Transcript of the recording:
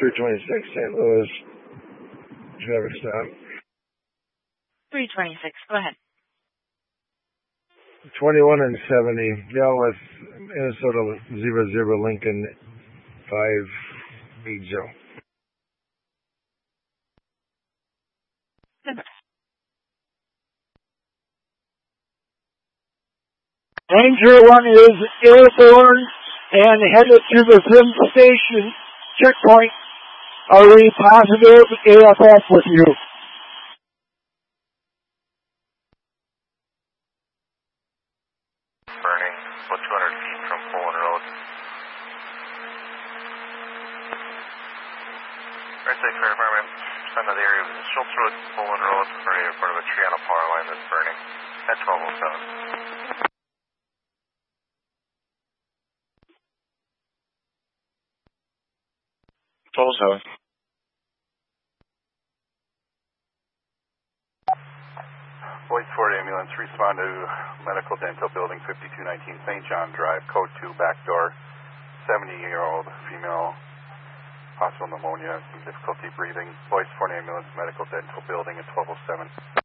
326 St. Louis. Traffic stop. 326, go ahead. 21 and 70. Dallas, Minnesota 00 Lincoln 580. Danger 1 is airborne and headed to the Sim Station checkpoint. Are we positive AFF with you? Burning, about 200 feet from Poland Road. Right side fire department, send to the area of Schultz Road, Poland Road, for a report of a tree on a power line that's burning at 1207. 1207. Voice 4 ambulance, respond to Medical Dental Building 5219 St. John Drive, code 2, back door, 70-year-old female, possible pneumonia, some difficulty breathing. Voice 4 ambulance, Medical Dental Building at 1207.